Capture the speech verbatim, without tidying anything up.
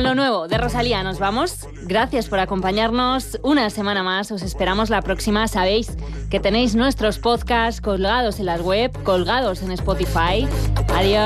lo nuevo de Rosalía nos vamos. Gracias por acompañarnos una semana más. Os esperamos la próxima. Sabéis que tenéis nuestros podcasts colgados en la web, colgados en Spotify. Adiós.